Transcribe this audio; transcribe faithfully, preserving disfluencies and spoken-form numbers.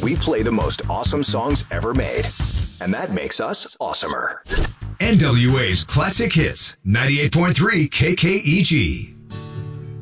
We play the most awesome songs ever made, and that makes us awesomer. N W A's Classic Hits, ninety-eight point three K K E G.